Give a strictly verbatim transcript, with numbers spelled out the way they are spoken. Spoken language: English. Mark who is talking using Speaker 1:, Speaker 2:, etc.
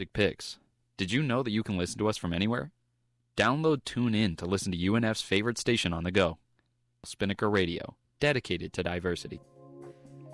Speaker 1: music picks. Did you know that you can listen to us from anywhere? Download TuneIn to listen to U N F's favorite station on the go, Spinnaker Radio, dedicated to diversity.